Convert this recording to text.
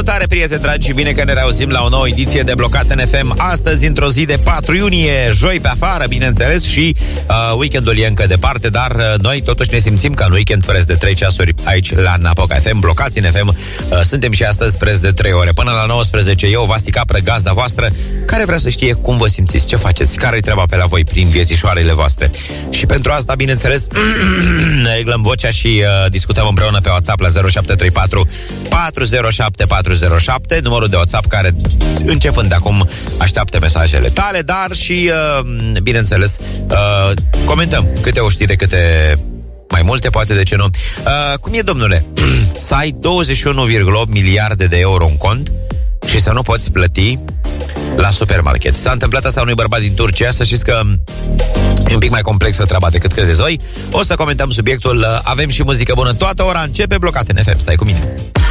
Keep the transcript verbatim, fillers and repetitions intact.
Salutare, prieteni dragi, și bine că ne reauzim la o nouă ediție de Blocat în F M. Astăzi, într-o zi de patru iunie, joi pe afară, bineînțeles, și uh, weekendul e încă departe, dar uh, noi totuși ne simțim ca în weekend, preț de trei ceasuri aici la Napoca F M, blocați în F M. Uh, suntem și astăzi preț de trei ore. Până la nouăsprezece, eu, Vasi Capră, gazda voastră, care vrea să știe cum vă simțiți, ce faceți, care-i treaba pe la voi prin viețișoarele voastre. Și pentru asta, bineînțeles, ne reglăm vocea și uh, discutăm împreună pe WhatsApp la zero șapte trei patru patru zero șapte patru zero șapte, numărul de WhatsApp care, începând de acum, așteaptă mesajele tale, dar și, uh, bineînțeles, uh, comentăm câte o știre, câte mai multe, poate, de ce nu. Uh, cum e, domnule, să ai douăzeci și unu virgulă opt miliarde de euro în cont și să nu poți plăti la supermarket? S-a întâmplat asta unui bărbat din Turcia. Să știți că e un pic mai complexă treaba decât credeți voi. O să comentăm subiectul, avem și muzică bună. Toată ora începe Blocat în F M. Stai cu mine.